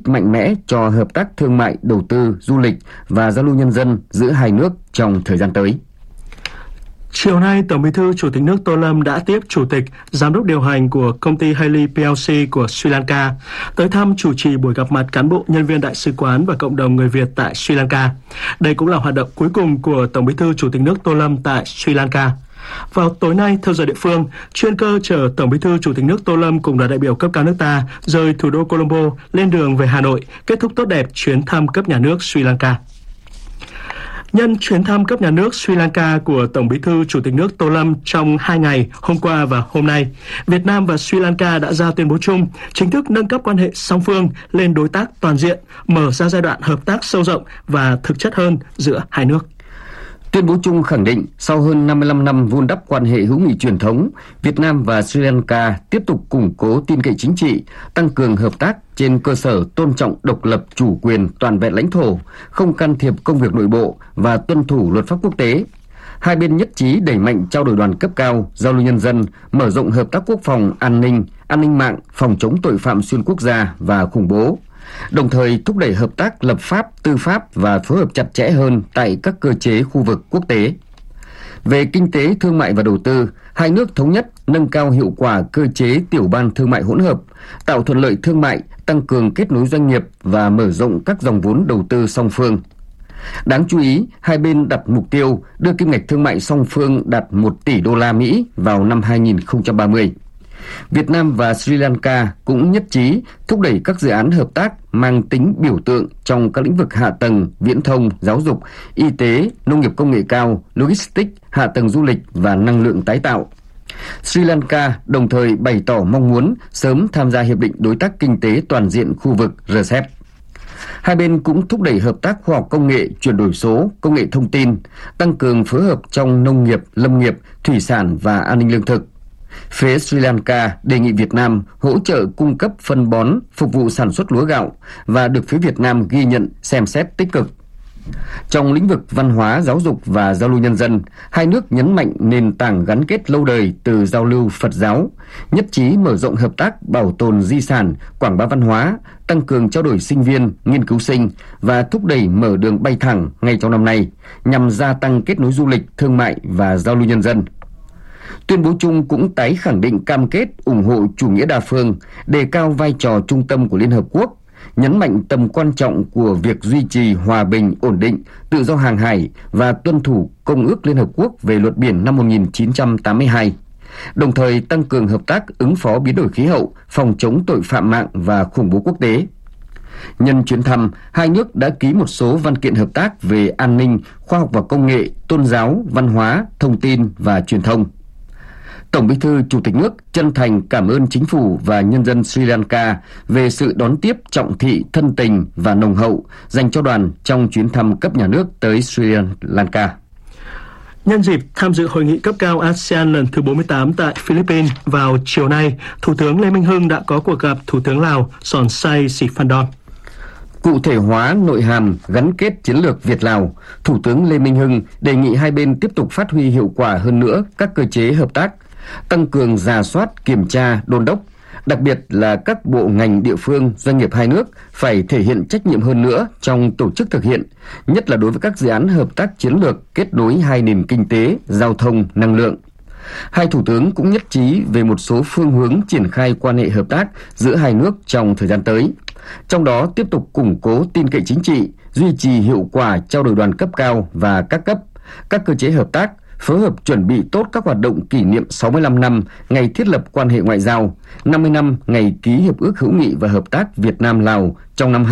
mạnh mẽ cho hợp tác thương mại, đầu tư, du lịch và giao lưu nhân dân giữa hai nước trong thời gian tới. Chiều nay, Tổng Bí thư Chủ tịch nước Tô Lâm đã tiếp Chủ tịch, Giám đốc điều hành của công ty Haley PLC của Sri Lanka tới thăm, chủ trì buổi gặp mặt cán bộ, nhân viên đại sứ quán và cộng đồng người Việt tại Sri Lanka. Đây cũng là hoạt động cuối cùng của Tổng Bí thư Chủ tịch nước Tô Lâm tại Sri Lanka. Vào tối nay, theo giờ địa phương, chuyên cơ chở Tổng Bí thư Chủ tịch nước Tô Lâm cùng đoàn đại biểu cấp cao nước ta rời thủ đô Colombo lên đường về Hà Nội, kết thúc tốt đẹp chuyến thăm cấp nhà nước Sri Lanka. Nhân chuyến thăm cấp nhà nước Sri Lanka của Tổng Bí thư Chủ tịch nước Tô Lâm trong 2 ngày, hôm qua và hôm nay, Việt Nam và Sri Lanka đã ra tuyên bố chung chính thức nâng cấp quan hệ song phương lên đối tác toàn diện, mở ra giai đoạn hợp tác sâu rộng và thực chất hơn giữa hai nước. Tuyên bố chung khẳng định sau hơn 55 năm vun đắp quan hệ hữu nghị truyền thống, Việt Nam và Sri Lanka tiếp tục củng cố tin cậy chính trị, tăng cường hợp tác trên cơ sở tôn trọng độc lập, chủ quyền, toàn vẹn lãnh thổ, không can thiệp công việc nội bộ và tuân thủ luật pháp quốc tế. Hai bên nhất trí đẩy mạnh trao đổi đoàn cấp cao, giao lưu nhân dân, mở rộng hợp tác quốc phòng, an ninh mạng, phòng chống tội phạm xuyên quốc gia và khủng bố. Đồng thời thúc đẩy hợp tác lập pháp, tư pháp và phối hợp chặt chẽ hơn tại các cơ chế khu vực quốc tế. Về kinh tế, thương mại và đầu tư, hai nước thống nhất nâng cao hiệu quả cơ chế tiểu ban thương mại hỗn hợp, tạo thuận lợi thương mại, tăng cường kết nối doanh nghiệp và mở rộng các dòng vốn đầu tư song phương. Đáng chú ý, hai bên đặt mục tiêu đưa kim ngạch thương mại song phương đạt 1 tỷ đô la Mỹ vào năm 2030. Việt Nam và Sri Lanka cũng nhất trí thúc đẩy các dự án hợp tác mang tính biểu tượng trong các lĩnh vực hạ tầng, viễn thông, giáo dục, y tế, nông nghiệp công nghệ cao, logistics, hạ tầng du lịch và năng lượng tái tạo. Sri Lanka đồng thời bày tỏ mong muốn sớm tham gia Hiệp định Đối tác Kinh tế Toàn diện khu vực RCEP. Hai bên cũng thúc đẩy hợp tác khoa học công nghệ, chuyển đổi số, công nghệ thông tin, tăng cường phối hợp trong nông nghiệp, lâm nghiệp, thủy sản và an ninh lương thực. Phía Sri Lanka đề nghị Việt Nam hỗ trợ cung cấp phân bón phục vụ sản xuất lúa gạo và được phía Việt Nam ghi nhận, xem xét tích cực. Trong lĩnh vực văn hóa, giáo dục và giao lưu nhân dân, hai nước nhấn mạnh nền tảng gắn kết lâu đời từ giao lưu Phật giáo, nhất trí mở rộng hợp tác bảo tồn di sản, quảng bá văn hóa, tăng cường trao đổi sinh viên, nghiên cứu sinh và thúc đẩy mở đường bay thẳng ngay trong năm nay nhằm gia tăng kết nối du lịch, thương mại và giao lưu nhân dân. Tuyên bố chung cũng tái khẳng định cam kết ủng hộ chủ nghĩa đa phương, đề cao vai trò trung tâm của Liên Hợp Quốc, nhấn mạnh tầm quan trọng của việc duy trì hòa bình, ổn định, tự do hàng hải và tuân thủ Công ước Liên Hợp Quốc về luật biển năm 1982, đồng thời tăng cường hợp tác ứng phó biến đổi khí hậu, phòng chống tội phạm mạng và khủng bố quốc tế. Nhân chuyến thăm, hai nước đã ký một số văn kiện hợp tác về an ninh, khoa học và công nghệ, tôn giáo, văn hóa, thông tin và truyền thông. Tổng Bí thư Chủ tịch nước chân thành cảm ơn chính phủ và nhân dân Sri Lanka về sự đón tiếp trọng thị, thân tình và nồng hậu dành cho đoàn trong chuyến thăm cấp nhà nước tới Sri Lanka. Nhân dịp tham dự hội nghị cấp cao ASEAN lần thứ 48 tại Philippines vào chiều nay, Thủ tướng Lê Minh Hưng đã có cuộc gặp Thủ tướng Lào Sòn-say Sifandon. Cụ thể hóa nội hàm gắn kết chiến lược Việt-Lào, Thủ tướng Lê Minh Hưng đề nghị hai bên tiếp tục phát huy hiệu quả hơn nữa các cơ chế hợp tác, tăng cường rà soát, kiểm tra, đôn đốc, đặc biệt là các bộ ngành địa phương, doanh nghiệp hai nước phải thể hiện trách nhiệm hơn nữa trong tổ chức thực hiện, nhất là đối với các dự án hợp tác chiến lược kết nối hai nền kinh tế, giao thông, năng lượng. Hai thủ tướng cũng nhất trí về một số phương hướng triển khai quan hệ hợp tác giữa hai nước trong thời gian tới. Trong đó tiếp tục củng cố tin cậy chính trị, duy trì hiệu quả trao đổi đoàn cấp cao và các cấp, các cơ chế hợp tác, phối hợp chuẩn bị tốt các hoạt động kỷ niệm 65 năm ngày thiết lập quan hệ ngoại giao, 50 năm ngày ký Hiệp ước hữu nghị và hợp tác Việt Nam-Lào trong năm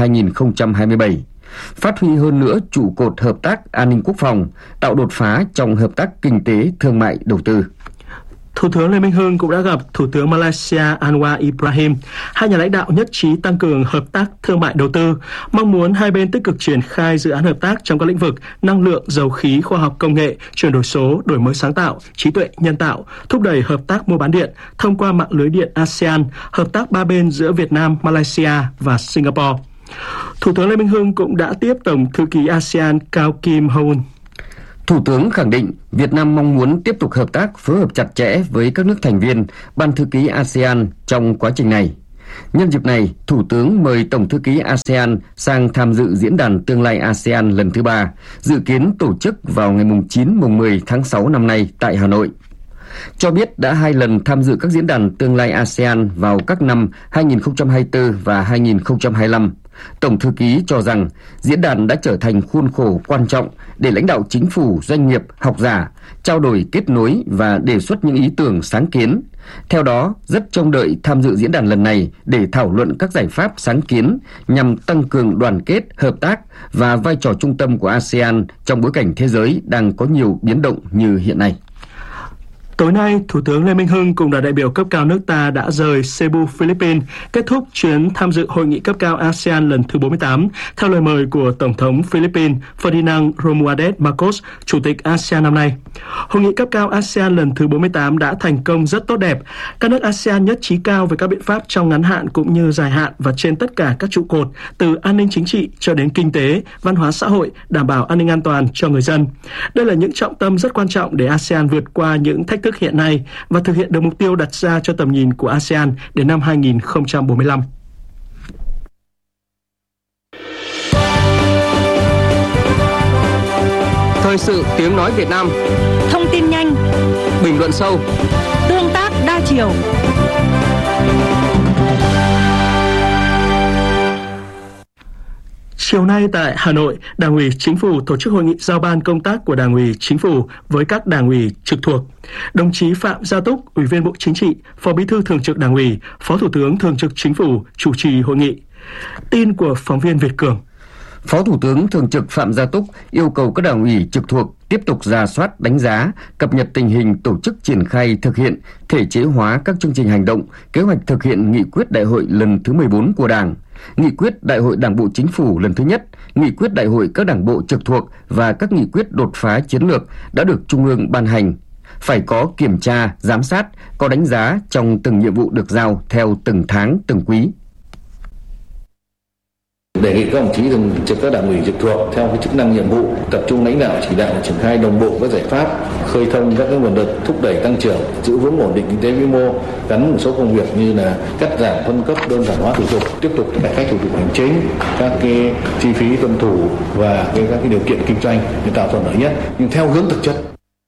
2027. Phát huy hơn nữa trụ cột hợp tác an ninh quốc phòng, tạo đột phá trong hợp tác kinh tế, thương mại, đầu tư. Thủ tướng Lê Minh Hưng cũng đã gặp Thủ tướng Malaysia Anwar Ibrahim. Hai nhà lãnh đạo nhất trí tăng cường hợp tác thương mại đầu tư, mong muốn hai bên tích cực triển khai dự án hợp tác trong các lĩnh vực năng lượng, dầu khí, khoa học công nghệ, chuyển đổi số, đổi mới sáng tạo, trí tuệ nhân tạo, thúc đẩy hợp tác mua bán điện thông qua mạng lưới điện ASEAN, hợp tác ba bên giữa Việt Nam, Malaysia và Singapore. Thủ tướng Lê Minh Hưng cũng đã tiếp Tổng thư ký ASEAN Cao Kim Hoon. Thủ tướng khẳng định Việt Nam mong muốn tiếp tục hợp tác, phối hợp chặt chẽ với các nước thành viên, Ban thư ký ASEAN trong quá trình này. Nhân dịp này, Thủ tướng mời Tổng thư ký ASEAN sang tham dự Diễn đàn Tương lai ASEAN lần thứ 3, dự kiến tổ chức vào ngày 9-10 tháng 6 năm nay tại Hà Nội. Cho biết đã 2 lần tham dự các diễn đàn Tương lai ASEAN vào các năm 2024 và 2025, Tổng thư ký cho rằng diễn đàn đã trở thành khuôn khổ quan trọng để lãnh đạo chính phủ, doanh nghiệp, học giả trao đổi, kết nối và đề xuất những ý tưởng sáng kiến. Theo đó, rất trông đợi tham dự diễn đàn lần này để thảo luận các giải pháp sáng kiến nhằm tăng cường đoàn kết, hợp tác và vai trò trung tâm của ASEAN trong bối cảnh thế giới đang có nhiều biến động như hiện nay. Tối nay, Thủ tướng Lê Minh Hưng cùng đoàn đại biểu cấp cao nước ta đã rời Cebu, Philippines, kết thúc chuyến tham dự hội nghị cấp cao ASEAN lần thứ 48, theo lời mời của Tổng thống Philippines Ferdinand Romualdez Marcos, Chủ tịch ASEAN năm nay. Hội nghị cấp cao ASEAN lần thứ 48 đã thành công rất tốt đẹp. Các nước ASEAN nhất trí cao về các biện pháp trong ngắn hạn cũng như dài hạn và trên tất cả các trụ cột, từ an ninh chính trị cho đến kinh tế, văn hóa xã hội, đảm bảo an ninh an toàn cho người dân. Đây là những trọng tâm rất quan trọng để ASEAN vượt qua những thách thức hiện nay và thực hiện được mục tiêu đặt ra cho tầm nhìn của ASEAN đến năm 2045. Thời sự tiếng nói Việt Nam. Thông tin nhanh, bình luận sâu, tương tác đa chiều. Chiều nay tại Hà Nội, Đảng ủy Chính phủ tổ chức hội nghị giao ban công tác của Đảng ủy Chính phủ với các đảng ủy trực thuộc. Đồng chí Phạm Gia Túc, Ủy viên Bộ Chính trị, Phó Bí thư Thường trực Đảng ủy, Phó Thủ tướng Thường trực Chính phủ chủ trì hội nghị. Tin của phóng viên Việt Cường. Phó Thủ tướng Thường trực Phạm Gia Túc yêu cầu các đảng ủy trực thuộc tiếp tục rà soát, đánh giá, cập nhật tình hình tổ chức triển khai thực hiện, thể chế hóa các chương trình hành động, kế hoạch thực hiện nghị quyết đại hội lần thứ 14 của Đảng, nghị quyết đại hội Đảng bộ Chính phủ lần thứ nhất, nghị quyết đại hội các đảng bộ trực thuộc và các nghị quyết đột phá chiến lược đã được Trung ương ban hành. Phải có kiểm tra, giám sát, có đánh giá trong từng nhiệm vụ được giao theo từng tháng, từng quý. Đề nghị các đồng chí thường trực các đảng ủy trực thuộc theo cái chức năng nhiệm vụ tập trung lãnh đạo chỉ đạo triển khai đồng bộ các giải pháp khơi thông các nguồn lực thúc đẩy tăng trưởng, giữ vững ổn định kinh tế vĩ mô, gắn một số công việc như là cắt giảm phân cấp, đơn giản hóa thủ tục, tiếp tục cải cách thủ tục hành chính, các cái chi phí tuân thủ và các cái điều kiện kinh doanh để tạo thuận lợi nhất nhưng theo hướng thực chất.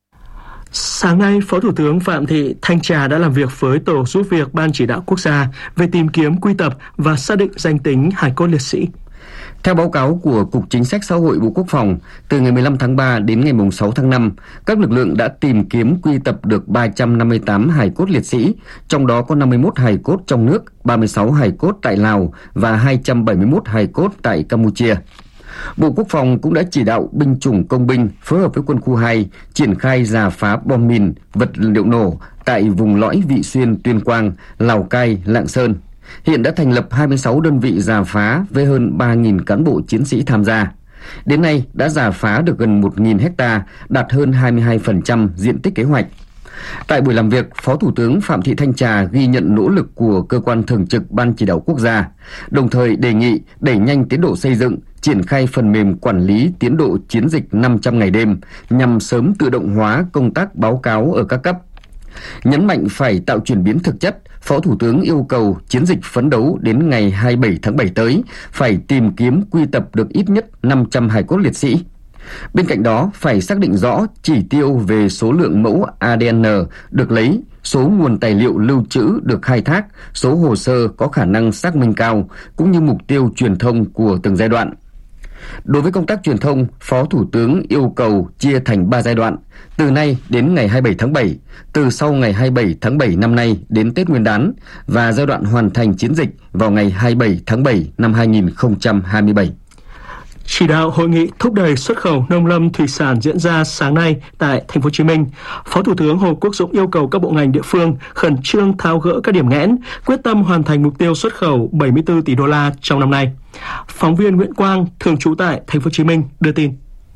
Sáng nay, Phó Thủ tướng Phạm Thị Thanh Trà đã làm việc với Tổ giúp việc Ban Chỉ đạo Quốc gia về tìm kiếm, quy tập và xác định danh tính hài cốt liệt sĩ. Theo báo cáo của Cục Chính sách Xã hội Bộ Quốc phòng, từ ngày 15 tháng 3 đến ngày 6 tháng 5, các lực lượng đã tìm kiếm quy tập được 358 hài cốt liệt sĩ, trong đó có 51 hài cốt trong nước, 36 hài cốt tại Lào và 271 hài cốt tại Campuchia. Bộ Quốc phòng cũng đã chỉ đạo binh chủng công binh phối hợp với quân khu 2 triển khai rà phá bom mìn, vật liệu nổ tại vùng lõi Vị Xuyên, Tuyên Quang, Lào Cai, Lạng Sơn. Hiện đã thành lập 26 đơn vị rà phá với hơn 3.000 cán bộ chiến sĩ tham gia. Đến nay đã rà phá được gần 1.000 hectare, đạt hơn 22% diện tích kế hoạch. Tại buổi làm việc, Phó Thủ tướng Phạm Thị Thanh Trà ghi nhận nỗ lực của Cơ quan Thường trực Ban Chỉ đạo Quốc gia, đồng thời đề nghị đẩy nhanh tiến độ xây dựng, triển khai phần mềm quản lý tiến độ chiến dịch 500 ngày đêm nhằm sớm tự động hóa công tác báo cáo ở các cấp. Nhấn mạnh phải tạo chuyển biến thực chất, Phó Thủ tướng yêu cầu chiến dịch phấn đấu đến ngày 27 tháng 7 tới phải tìm kiếm quy tập được ít nhất 500 hài cốt liệt sĩ. Bên cạnh đó, phải xác định rõ chỉ tiêu về số lượng mẫu ADN được lấy, số nguồn tài liệu lưu trữ được khai thác, số hồ sơ có khả năng xác minh cao, cũng như mục tiêu truyền thông của từng giai đoạn. Đối với công tác truyền thông, Phó Thủ tướng yêu cầu chia thành 3 giai đoạn, từ nay đến ngày 27 tháng 7, từ sau ngày 27 tháng 7 năm nay đến Tết Nguyên đán và giai đoạn hoàn thành chiến dịch vào ngày 27 tháng 7 năm 2027. Chỉ đạo hội nghị thúc đẩy xuất khẩu nông lâm thủy sản diễn ra sáng nay tại Thành phố Hồ Chí Minh, Phó Thủ tướng Hồ Quốc Dũng yêu cầu các bộ ngành địa phương khẩn trương tháo gỡ các điểm nghẽn, quyết tâm hoàn thành mục tiêu xuất khẩu 74 tỷ đô la trong năm nay. Phóng viên Nguyễn Quang, thường trú tại Thành phố Hồ Chí Minh đưa tin.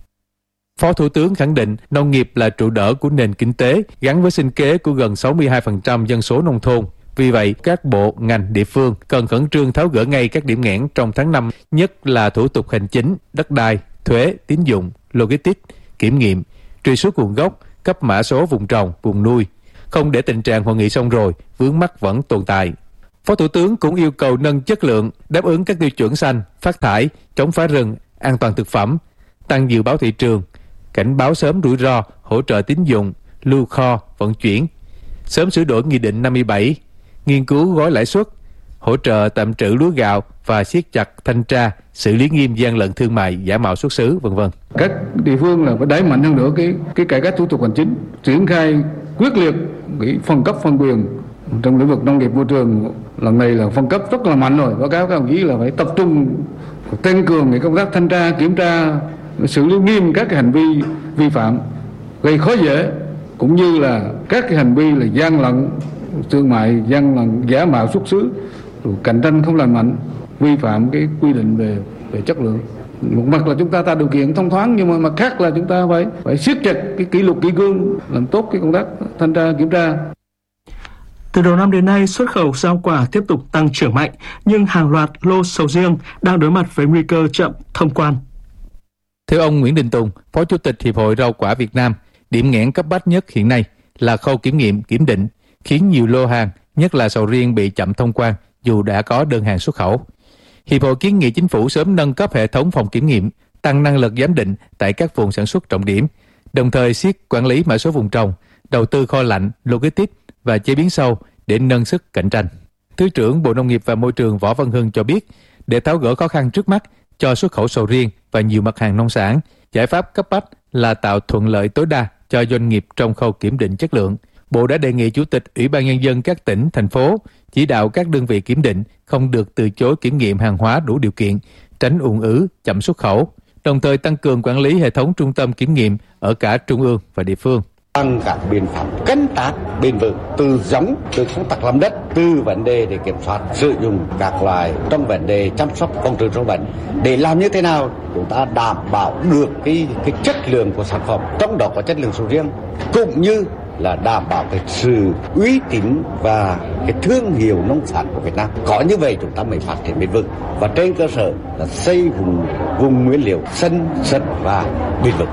Phó Thủ tướng khẳng định nông nghiệp là trụ đỡ của nền kinh tế, gắn với sinh kế của gần 62% dân số nông thôn. Vì vậy, các bộ, ngành, địa phương cần khẩn trương tháo gỡ ngay các điểm nghẽn trong tháng 5, nhất là thủ tục hành chính, đất đai, thuế, tín dụng, logistics, kiểm nghiệm, truy xuất nguồn gốc, cấp mã số vùng trồng, vùng nuôi. Không để tình trạng hội nghị xong rồi, vướng mắc vẫn tồn tại. Phó Thủ tướng cũng yêu cầu nâng chất lượng, đáp ứng các tiêu chuẩn xanh, phát thải, chống phá rừng, an toàn thực phẩm, tăng dự báo thị trường, cảnh báo sớm rủi ro, hỗ trợ tín dụng, lưu kho, vận chuyển, sớm sửa đổi Nghị định 57, nghiên cứu gói lãi suất, hỗ trợ tạm trữ lúa gạo và siết chặt thanh tra, xử lý nghiêm gian lận thương mại, giả mạo xuất xứ, v.v. Các địa phương là phải đẩy mạnh hơn nữa cái cải cách thủ tục hành chính, triển khai quyết liệt cái phân cấp phân quyền trong lĩnh vực nông nghiệp môi trường. Lần này là phân cấp rất là mạnh rồi, báo cáo các đồng chí là phải tập trung tăng cường cái công tác thanh tra, kiểm tra, xử lý nghiêm các cái hành vi vi phạm gây khó dễ, cũng như là các cái hành vi là gian lận thương mại, gian lận giả mạo xuất xứ, rồi cạnh tranh không lành mạnh, vi phạm cái quy định về chất lượng. Một mặt là chúng ta tạo điều kiện thông thoáng, nhưng mà mặt khác là chúng ta phải siết chặt cái kỷ luật kỷ cương, làm tốt cái công tác thanh tra kiểm tra. Từ đầu năm đến nay, xuất khẩu rau quả tiếp tục tăng trưởng mạnh, nhưng hàng loạt lô sầu riêng đang đối mặt với nguy cơ chậm thông quan. Theo ông Nguyễn Đình Tùng, Phó Chủ tịch Hiệp hội Rau quả Việt Nam, điểm nghẽn cấp bách nhất hiện nay là khâu kiểm nghiệm, kiểm định, khiến nhiều lô hàng, nhất là sầu riêng bị chậm thông quan dù đã có đơn hàng xuất khẩu. Hiệp hội kiến nghị chính phủ sớm nâng cấp hệ thống phòng kiểm nghiệm, tăng năng lực giám định tại các vùng sản xuất trọng điểm, đồng thời siết quản lý mã số vùng trồng, đầu tư kho lạnh, logistics và chế biến sâu để nâng sức cạnh tranh. Thứ trưởng Bộ Nông nghiệp và Môi trường Võ Văn Hưng cho biết, để tháo gỡ khó khăn trước mắt cho xuất khẩu sầu riêng và nhiều mặt hàng nông sản, giải pháp cấp bách là tạo thuận lợi tối đa cho doanh nghiệp trong khâu kiểm định chất lượng. Bộ đã đề nghị Chủ tịch Ủy ban Nhân dân các tỉnh, thành phố chỉ đạo các đơn vị kiểm định không được từ chối kiểm nghiệm hàng hóa đủ điều kiện, tránh ùn ứ, chậm xuất khẩu, đồng thời tăng cường quản lý hệ thống trung tâm kiểm nghiệm ở cả trung ương và địa phương. Bằng các biện pháp canh tác bền vững, từ giống, từ công tác làm đất, từ vấn đề để kiểm soát sử dụng các loại trong vấn đề chăm sóc phòng trừ sâu bệnh, để làm như thế nào chúng ta đảm bảo được cái chất lượng của sản phẩm, trong đó có chất lượng sầu riêng, cũng như là đảm bảo cái sự uy tín và cái thương hiệu nông sản của Việt Nam. Có như vậy chúng ta mới phát triển bền vững, và trên cơ sở là xây vùng nguyên liệu xanh sạch và bền vững.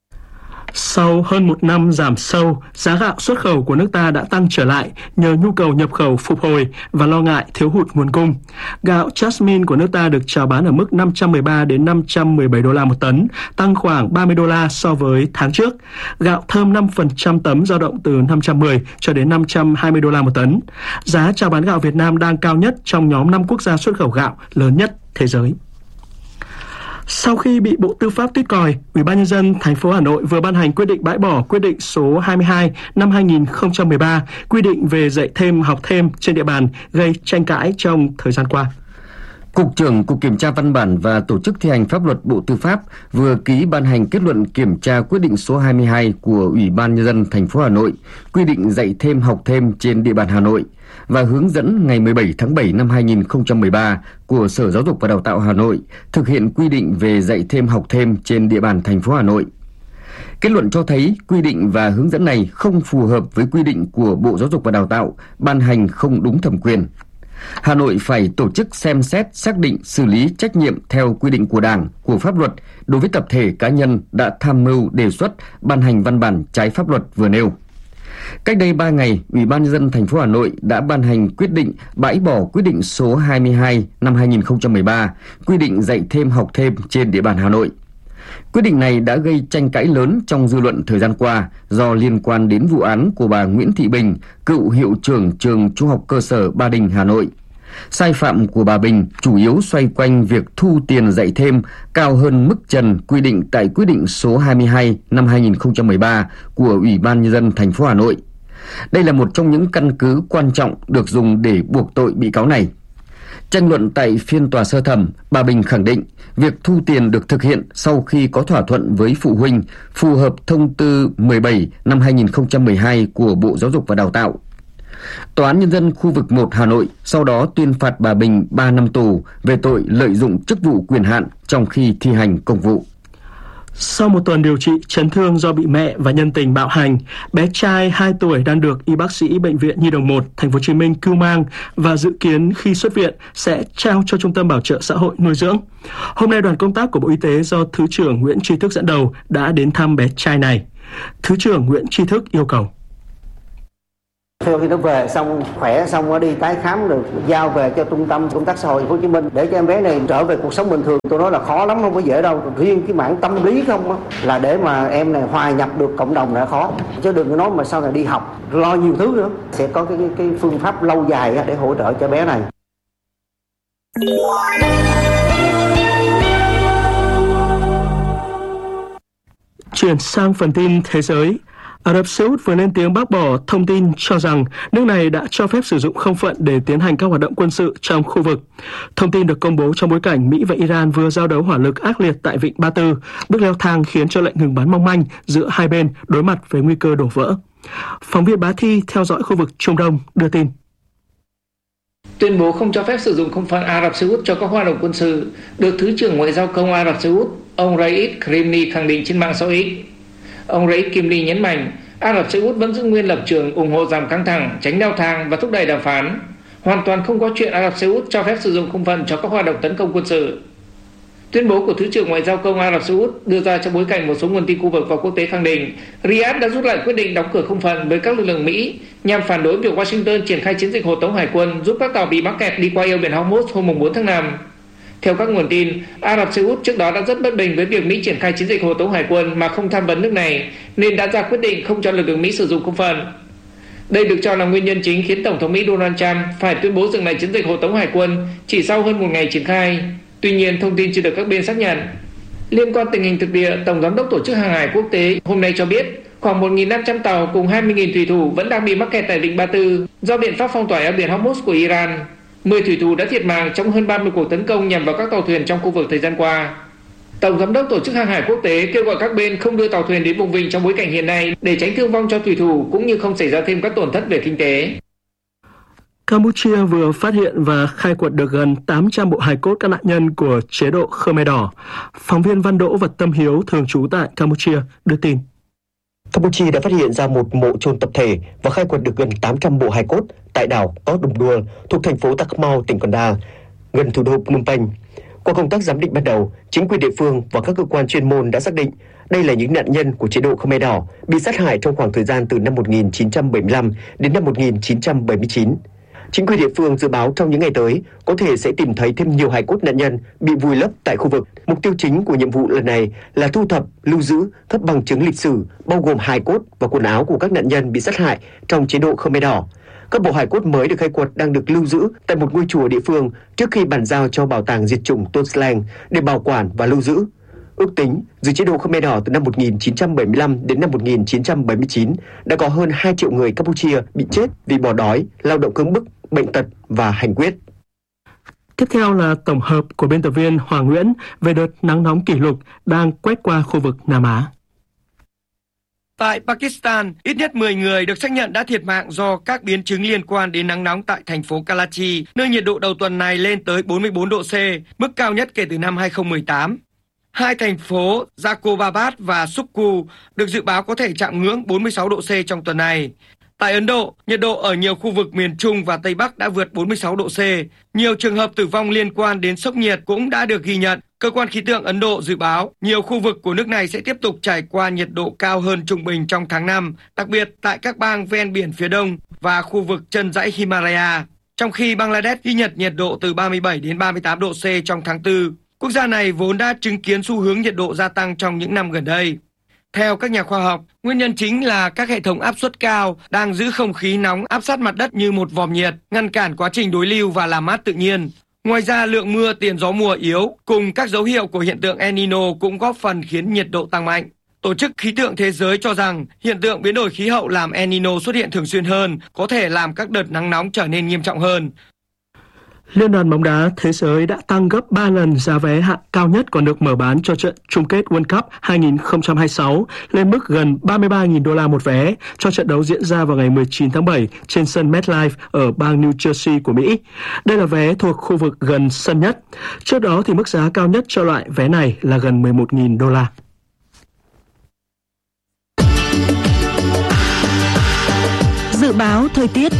Sau hơn một năm giảm sâu, giá gạo xuất khẩu của nước ta đã tăng trở lại nhờ nhu cầu nhập khẩu phục hồi và lo ngại thiếu hụt nguồn cung. Gạo Jasmine của nước ta được chào bán ở mức 513 đến 517 đô la một tấn, tăng khoảng 30 đô la so với tháng trước. Gạo thơm 5% tấm dao động từ 510 cho đến 520 đô la một tấn. Giá chào bán gạo Việt Nam đang cao nhất trong nhóm 5 quốc gia xuất khẩu gạo lớn nhất thế giới. Sau khi bị Bộ Tư pháp tuýt còi, Ủy ban Nhân dân thành phố Hà Nội vừa ban hành quyết định bãi bỏ quyết định số 22 năm 2013 quy định về dạy thêm học thêm trên địa bàn gây tranh cãi trong thời gian qua. Cục trưởng Cục Kiểm tra Văn bản và Tổ chức thi hành pháp luật Bộ Tư pháp vừa ký ban hành kết luận kiểm tra quyết định số 22 của Ủy ban Nhân dân thành phố Hà Nội quy định dạy thêm học thêm trên địa bàn Hà Nội và hướng dẫn ngày 17 tháng 7 năm 2013 của Sở Giáo dục và Đào tạo Hà Nội thực hiện quy định về dạy thêm học thêm trên địa bàn thành phố Hà Nội. Kết luận cho thấy quy định và hướng dẫn này không phù hợp với quy định của Bộ Giáo dục và Đào tạo, ban hành không đúng thẩm quyền. Hà Nội phải tổ chức xem xét, xác định, xử lý trách nhiệm theo quy định của Đảng, của pháp luật đối với tập thể cá nhân đã tham mưu đề xuất ban hành văn bản trái pháp luật vừa nêu. Cách đây 3 ngày, Ủy ban Nhân dân thành phố Hà Nội đã ban hành quyết định bãi bỏ quyết định số 22 năm 2013 quy định dạy thêm học thêm trên địa bàn Hà Nội. Quyết định này đã gây tranh cãi lớn trong dư luận thời gian qua do liên quan đến vụ án của bà Nguyễn Thị Bình, cựu hiệu trưởng trường Trung học cơ sở Ba Đình, Hà Nội. Sai phạm của bà Bình chủ yếu xoay quanh việc thu tiền dạy thêm cao hơn mức trần quy định tại quyết định số 22 năm 2013 của Ủy ban Nhân dân thành phố Hà Nội. Đây là một trong những căn cứ quan trọng được dùng để buộc tội bị cáo này. Tranh luận tại phiên tòa sơ thẩm, bà Bình khẳng định việc thu tiền được thực hiện sau khi có thỏa thuận với phụ huynh, phù hợp thông tư 17 năm 2012 của Bộ Giáo dục và Đào tạo. Tòa án Nhân dân khu vực 1 Hà Nội sau đó tuyên phạt bà Bình 3 năm tù về tội lợi dụng chức vụ quyền hạn trong khi thi hành công vụ. Sau một tuần điều trị chấn thương do bị mẹ và nhân tình bạo hành, bé trai 2 tuổi đang được y bác sĩ Bệnh viện Nhi đồng 1, Thành phố Hồ Chí Minh cưu mang và dự kiến khi xuất viện sẽ trao cho Trung tâm Bảo trợ xã hội nuôi dưỡng. Hôm nay đoàn công tác của Bộ Y tế do Thứ trưởng Nguyễn Tri Thức dẫn đầu đã đến thăm bé trai này. Thứ trưởng Nguyễn Tri Thức yêu cầu Sau khi nó về xong khỏe xong nó đi tái khám được giao về cho trung tâm công tác xã hội Hồ Chí Minh để cho em bé này trở về cuộc sống bình thường. Tôi nói là khó lắm, không có dễ đâu. Riêng cái mảng tâm lý không á, là để mà em này hòa nhập được cộng đồng đã khó, chứ đừng có nói mà sau này đi học lo nhiều thứ nữa. Sẽ có cái phương pháp lâu dài để hỗ trợ cho bé này. Chuyển sang phần tin thế giới. Ả Rập Xê Út vừa lên tiếng bác bỏ thông tin cho rằng nước này đã cho phép sử dụng không phận để tiến hành các hoạt động quân sự trong khu vực. Thông tin được công bố trong bối cảnh Mỹ và Iran vừa giao đấu hỏa lực ác liệt tại Vịnh Ba Tư, bước leo thang khiến cho lệnh ngừng bắn mong manh giữa hai bên đối mặt với nguy cơ đổ vỡ. Phóng viên Bá Thi theo dõi khu vực Trung Đông đưa tin. Tuyên bố không cho phép sử dụng không phận Ả Rập Xê Út cho các hoạt động quân sự được Thứ trưởng Ngoại giao Công Ả Rập Xê Út, ông Raid Khrimni khẳng định trên mạng xã hội X. Ông Raid Khrimni nhấn mạnh Ả Rập Xê Út vẫn giữ nguyên lập trường ủng hộ giảm căng thẳng, tránh leo thang và thúc đẩy đàm phán. Hoàn toàn không có chuyện Ả Rập Xê Út cho phép sử dụng không phận cho các hoạt động tấn công quân sự. Tuyên bố của Thứ trưởng Ngoại giao Công Ả Rập Xê Út đưa ra trong bối cảnh một số nguồn tin khu vực và quốc tế khẳng định Riyadh đã rút lại quyết định đóng cửa không phận với các lực lượng Mỹ nhằm phản đối việc Washington triển khai chiến dịch hộ tống hải quân giúp các tàu bị mắc kẹt đi qua eo biển Hormuz hôm 4 tháng 5. Theo các nguồn tin, Ả Rập Xê Út trước đó đã rất bất bình với việc Mỹ triển khai chiến dịch hộ tống hải quân mà không tham vấn nước này, nên đã ra quyết định không cho lực lượng Mỹ sử dụng không phận. Đây được cho là nguyên nhân chính khiến Tổng thống Mỹ Donald Trump phải tuyên bố dừng lại chiến dịch hộ tống hải quân chỉ sau hơn một ngày triển khai. Tuy nhiên, thông tin chưa được các bên xác nhận. Liên quan tình hình thực địa, Tổng giám đốc Tổ chức Hàng hải Quốc tế hôm nay cho biết khoảng 1.500 tàu cùng 20.000 thủy thủ vẫn đang bị mắc kẹt tại Vịnh Ba Tư do biện pháp phong tỏa eo biển Hormuz của Iran. 10 thủy thủ đã thiệt mạng trong hơn 30 cuộc tấn công nhằm vào các tàu thuyền trong khu vực thời gian qua. Tổng giám đốc Tổ chức Hàng hải Quốc tế kêu gọi các bên không đưa tàu thuyền đến vùng vịnh trong bối cảnh hiện nay để tránh thương vong cho thủy thủ cũng như không xảy ra thêm các tổn thất về kinh tế. Campuchia vừa phát hiện và khai quật được gần 800 bộ hài cốt các nạn nhân của chế độ Khmer Đỏ. Phóng viên Văn Đỗ và Tâm Hiếu thường trú tại Campuchia đưa tin. Campuchia đã phát hiện ra một mộ chôn tập thể và khai quật được gần 800 bộ hài cốt tại đảo Tót Đùng Đua thuộc thành phố Takao Mau, tỉnh Kon Đa, gần thủ đô Phnom Penh. Qua công tác giám định ban đầu, chính quyền địa phương và các cơ quan chuyên môn đã xác định đây là những nạn nhân của chế độ Khmer Đỏ bị sát hại trong khoảng thời gian từ năm 1975 đến năm 1979. Chính quyền địa phương dự báo trong những ngày tới có thể sẽ tìm thấy thêm nhiều hài cốt nạn nhân bị vùi lấp tại khu vực. Mục tiêu chính của nhiệm vụ lần này là thu thập, lưu giữ các bằng chứng lịch sử bao gồm hài cốt và quần áo của các nạn nhân bị sát hại trong chế độ Khmer Đỏ. Các bộ hài cốt mới được khai quật đang được lưu giữ tại một ngôi chùa địa phương trước khi bàn giao cho Bảo tàng Diệt chủng Tôn Slang để bảo quản và lưu giữ. Ước tính, dưới chế độ Khmer Đỏ từ năm 1975 đến năm 1979, đã có hơn 2 triệu người Campuchia bị chết vì bỏ đói, lao động cưỡng bức, bệnh tật và hành quyết. Tiếp theo là tổng hợp của biên tập viên Hoàng Nguyễn về đợt nắng nóng kỷ lục đang quét qua khu vực Nam Á. Tại Pakistan, ít nhất 10 người được xác nhận đã thiệt mạng do các biến chứng liên quan đến nắng nóng tại thành phố Karachi, nơi nhiệt độ đầu tuần này lên tới 44 độ C, mức cao nhất kể từ năm 2018. Hai thành phố Jacobabad và Sukkur được dự báo có thể chạm ngưỡng 46 độ C trong tuần này. Tại Ấn Độ, nhiệt độ ở nhiều khu vực miền Trung và Tây Bắc đã vượt 46 độ C. Nhiều trường hợp tử vong liên quan đến sốc nhiệt cũng đã được ghi nhận. Cơ quan khí tượng Ấn Độ dự báo nhiều khu vực của nước này sẽ tiếp tục trải qua nhiệt độ cao hơn trung bình trong tháng 5, đặc biệt tại các bang ven biển phía đông và khu vực chân dãy Himalaya. Trong khi Bangladesh ghi nhận nhiệt độ từ 37 đến 38 độ C trong tháng 4, quốc gia này vốn đã chứng kiến xu hướng nhiệt độ gia tăng trong những năm gần đây. Theo các nhà khoa học, nguyên nhân chính là các hệ thống áp suất cao đang giữ không khí nóng áp sát mặt đất như một vòm nhiệt, ngăn cản quá trình đối lưu và làm mát tự nhiên. Ngoài ra, lượng mưa tiền gió mùa yếu cùng các dấu hiệu của hiện tượng El Nino cũng góp phần khiến nhiệt độ tăng mạnh. Tổ chức Khí tượng Thế giới cho rằng hiện tượng biến đổi khí hậu làm El Nino xuất hiện thường xuyên hơn, có thể làm các đợt nắng nóng trở nên nghiêm trọng hơn. Liên đoàn bóng đá thế giới đã tăng gấp 3 lần giá vé hạng cao nhất còn được mở bán cho trận chung kết World Cup 2026 lên mức gần 33.000 đô la một vé cho trận đấu diễn ra vào ngày 19 tháng 7 trên sân MetLife ở bang New Jersey của Mỹ. Đây là vé thuộc khu vực gần sân nhất. Trước đó thì mức giá cao nhất cho loại vé này là gần 11.000 đô la. Dự báo thời tiết.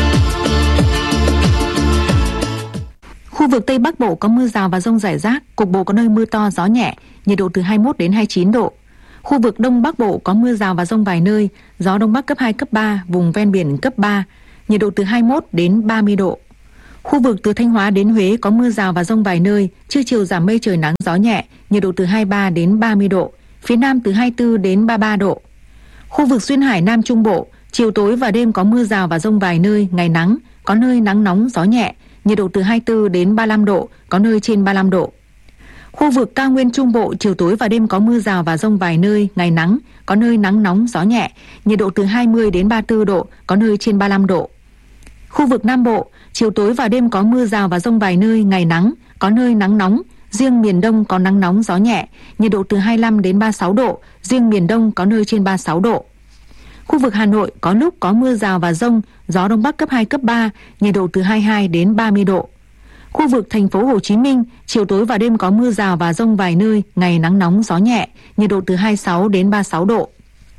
Khu vực Tây Bắc Bộ có mưa rào và dông rải rác, cục bộ có nơi mưa to, gió nhẹ, nhiệt độ từ 21 đến 29 độ. Khu vực Đông Bắc Bộ có mưa rào và dông vài nơi, gió Đông Bắc cấp 2, cấp 3, vùng ven biển cấp 3, nhiệt độ từ 21 đến 30 độ. Khu vực từ Thanh Hóa đến Huế có mưa rào và dông vài nơi, trưa chiều giảm mây trời nắng gió nhẹ, nhiệt độ từ 23 đến 30 độ, phía Nam từ 24 đến 33 độ. Khu vực Duyên Hải Nam Trung Bộ, chiều tối và đêm có mưa rào và dông vài nơi, ngày nắng, có nơi nắng nóng gió nhẹ, nhiệt độ từ 24 đến 35 độ, có nơi trên 35 độ. Khu vực Cao Nguyên Trung Bộ, chiều tối và đêm có mưa rào và dông vài nơi, ngày nắng, có nơi nắng nóng gió nhẹ, nhiệt độ từ 20 đến 34 độ, có nơi trên 35 độ. Khu vực Nam Bộ, chiều tối và đêm có mưa rào và dông vài nơi, ngày nắng, có nơi nắng nóng, riêng miền Đông có nắng nóng gió nhẹ, nhiệt độ từ 25 đến 36 độ, riêng miền Đông có nơi trên 36 độ. Khu vực Hà Nội có lúc có mưa rào và dông, gió Đông Bắc cấp 2, cấp 3, nhiệt độ từ 22 đến 30 độ. Khu vực thành phố Hồ Chí Minh, chiều tối và đêm có mưa rào và dông vài nơi, ngày nắng nóng gió nhẹ, nhiệt độ từ 26 đến 36 độ.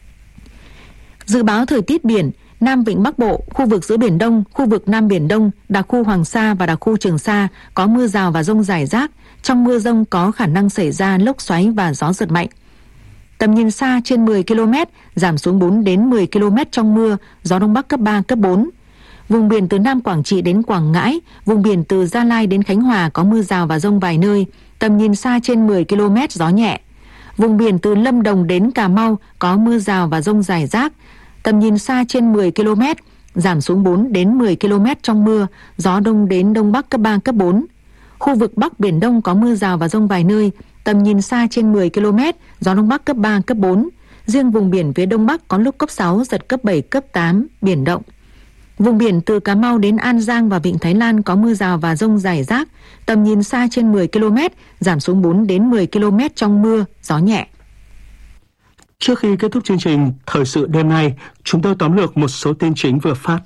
Dự báo thời tiết biển, Nam Vịnh Bắc Bộ, khu vực giữa Biển Đông, khu vực Nam Biển Đông, đặc khu Hoàng Sa và đặc khu Trường Sa có mưa rào và dông rải rác. Trong mưa dông có khả năng xảy ra lốc xoáy và gió giật mạnh. Tầm nhìn xa trên 10 km, giảm xuống 4 đến 10 km trong mưa, gió Đông Bắc cấp 3, cấp 4. Vùng biển từ Nam Quảng Trị đến Quảng Ngãi, vùng biển từ Gia Lai đến Khánh Hòa có mưa rào và dông vài nơi, tầm nhìn xa trên 10 km, gió nhẹ. Vùng biển từ Lâm Đồng đến Cà Mau có mưa rào và dông rải rác, tầm nhìn xa trên 10 km, giảm xuống 4 đến 10 km trong mưa, gió Đông đến Đông Bắc cấp 3, cấp 4. Khu vực Bắc Biển Đông có mưa rào và dông vài nơi, tầm nhìn xa trên 10 km, gió Đông Bắc cấp 3, cấp 4. Riêng vùng biển phía Đông Bắc có lúc cấp 6, giật cấp 7, cấp 8, biển động. Vùng biển từ Cà Mau đến An Giang và Vịnh Thái Lan có mưa rào và dông rải rác, tầm nhìn xa trên 10 km, giảm xuống 4 đến 10 km trong mưa, gió nhẹ. Trước khi kết thúc chương trình Thời sự đêm nay, chúng tôi tóm lược một số tin chính vừa phát.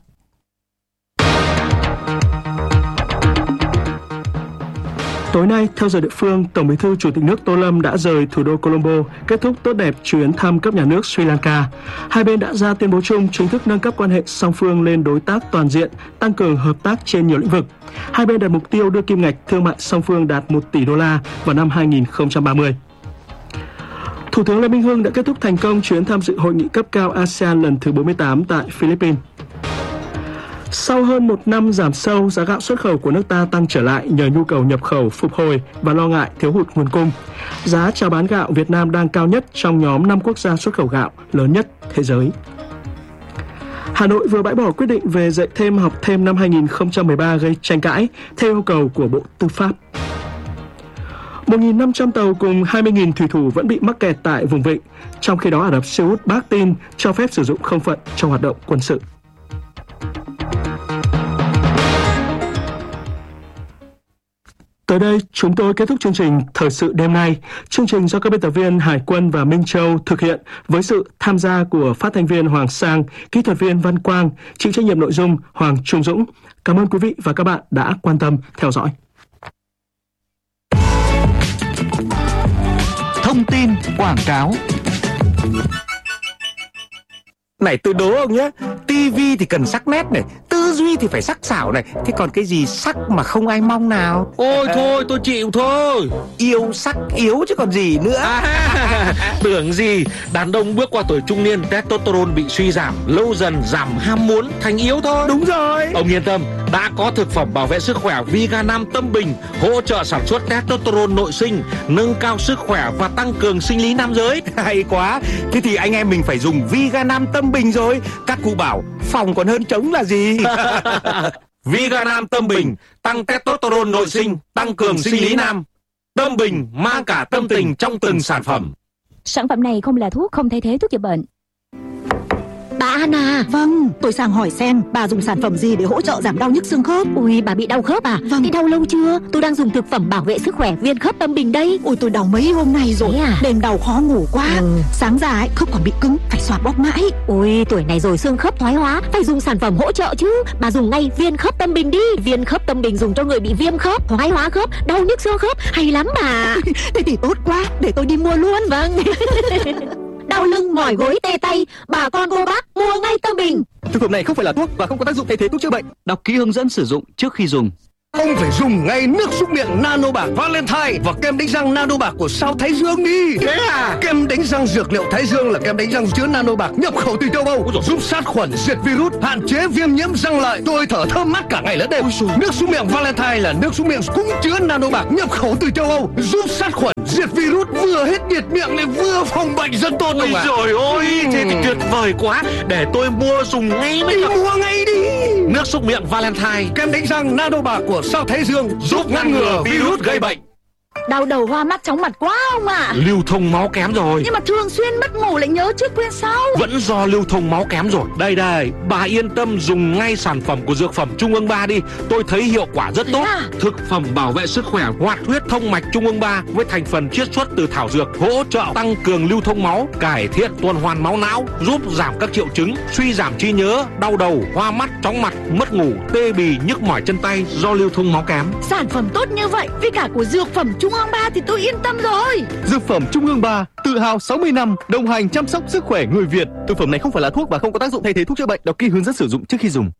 Tối nay, theo giờ địa phương, Tổng Bí thư Chủ tịch nước Tô Lâm đã rời thủ đô Colombo, kết thúc tốt đẹp chuyến thăm cấp nhà nước Sri Lanka. Hai bên đã ra tuyên bố chung chính thức nâng cấp quan hệ song phương lên đối tác toàn diện, tăng cường hợp tác trên nhiều lĩnh vực. Hai bên đặt mục tiêu đưa kim ngạch thương mại song phương đạt 1 tỷ đô la vào năm 2030. Thủ tướng Lê Minh Hưng đã kết thúc thành công chuyến tham dự hội nghị cấp cao ASEAN lần thứ 48 tại Philippines. Sau hơn một năm giảm sâu, giá gạo xuất khẩu của nước ta tăng trở lại nhờ nhu cầu nhập khẩu phục hồi và lo ngại thiếu hụt nguồn cung. Giá chào bán gạo Việt Nam đang cao nhất trong nhóm 5 quốc gia xuất khẩu gạo lớn nhất thế giới. Hà Nội vừa bãi bỏ quyết định về dạy thêm học thêm năm 2013 gây tranh cãi theo yêu cầu của Bộ Tư pháp. 1.500 tàu cùng 20.000 thủy thủ vẫn bị mắc kẹt tại vùng vịnh, trong khi đó Ả Rập Xê Út bác tin cho phép sử dụng không phận trong hoạt động quân sự. Tới đây, chúng tôi kết thúc chương trình Thời sự đêm nay. Chương trình do các biên tập viên Hải Quân và Minh Châu thực hiện với sự tham gia của phát thanh viên Hoàng Sang, kỹ thuật viên Văn Quang, chịu trách nhiệm nội dung Hoàng Trung Dũng. Cảm ơn quý vị và các bạn đã quan tâm theo dõi. Thông tin quảng cáo. Này tôi đố ông nhé, tivi thì cần sắc nét này, tư duy thì phải sắc sảo này, thế còn cái gì sắc mà không ai mong nào? Ôi thôi tôi chịu thôi. Yêu sắc yếu chứ còn gì nữa. Tưởng gì, đàn ông bước qua tuổi trung niên, testosterone bị suy giảm, lâu dần giảm ham muốn thành yếu thôi. Đúng rồi. Ông yên tâm, đã có thực phẩm bảo vệ sức khỏe Viga Nam Tâm Bình, hỗ trợ sản xuất testosterone nội sinh, nâng cao sức khỏe và tăng cường sinh lý nam giới. Hay quá, thế thì anh em mình phải dùng Viga Nam Tâm Bình rồi. Các cụ bảo phòng còn hơn trống là gì. Viga Nam Tâm Bình, tăng testosterone nội sinh, tăng cường sinh lý nam. Tâm Bình mang cả tâm tình trong từng sản phẩm. Sản phẩm này không là thuốc, không thay thế thuốc chữa bệnh. Bà Anna. Vâng, tôi sang hỏi xem bà dùng sản phẩm gì để hỗ trợ giảm đau nhức xương khớp. Ui, bà bị đau khớp à? Vâng. Thế đau lâu chưa? Tôi đang dùng thực phẩm bảo vệ sức khỏe Viên Khớp Tâm Bình đây. Ui, tôi đau mấy hôm nay rồi. Đêm đau khó ngủ quá. Sáng ra ấy, khớp còn bị cứng, phải xoa bóp mãi. Ui, tuổi này rồi xương khớp thoái hóa, phải dùng sản phẩm hỗ trợ chứ. Bà dùng ngay Viên Khớp Tâm Bình đi. Viên Khớp Tâm Bình dùng cho người bị viêm khớp, thoái hóa khớp, đau nhức xương khớp, hay lắm bà. Thế thì tốt quá, để tôi đi mua luôn. Vâng. Đau lưng, mỏi gối, tê tay, bà con cô bác mua ngay Tâm Bình. Thực phẩm này không phải là thuốc và không có tác dụng thay thế thuốc chữa bệnh. Đọc kỹ hướng dẫn sử dụng trước khi dùng. Ông phải dùng ngay nước súc miệng Nano Bạc Valentine và kem đánh răng Nano Bạc của sao Thái Dương đi. Thế à? Kem đánh răng dược liệu Thái Dương là kem đánh răng chứa Nano Bạc nhập khẩu từ châu Âu, giúp sát khuẩn, diệt virus, hạn chế viêm nhiễm răng lợi, tôi thở thơm mát cả ngày lẫn đêm. Nước súc miệng Valentine là nước súc miệng cũng chứa Nano Bạc nhập khẩu từ châu Âu, giúp sát khuẩn, diệt virus, vừa hết nhiệt miệng lại vừa phòng bệnh rất tốt. Ôi trời ơi, thế thì tuyệt vời quá. Để tôi mua dùng ngay mới được. Mua ngay đi. Nước súc miệng Valentine, kem đánh răng Nano Bạc của sao Thái Dương giúp ngăn ngừa virus gây bệnh. Đau đầu, hoa mắt, chóng mặt quá ông ạ. Lưu thông máu kém rồi. Nhưng mà thường xuyên mất ngủ lại nhớ trước quên sau. Vẫn do lưu thông máu kém rồi. Đây, bà yên tâm dùng ngay sản phẩm của dược phẩm Trung ương 3 đi. Tôi thấy hiệu quả rất tốt. Thực phẩm bảo vệ sức khỏe hoạt huyết thông mạch Trung ương 3 với thành phần chiết xuất từ thảo dược, hỗ trợ tăng cường lưu thông máu, cải thiện tuần hoàn máu não, giúp giảm các triệu chứng suy giảm trí nhớ, đau đầu, hoa mắt, chóng mặt, mất ngủ, tê bì, nhức mỏi chân tay do lưu thông máu kém. Sản phẩm tốt như vậy với cả của dược phẩm Trung ương 3 thì tôi yên tâm rồi. Dược phẩm Trung ương 3 tự hào 60 năm đồng hành chăm sóc sức khỏe người Việt. Thực phẩm này không phải là thuốc và không có tác dụng thay thế thuốc chữa bệnh. Đọc kỹ hướng dẫn sử dụng trước khi dùng.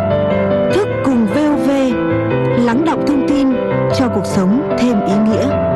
Thức cùng VOV, lắng đọng thông tin cho cuộc sống thêm ý nghĩa.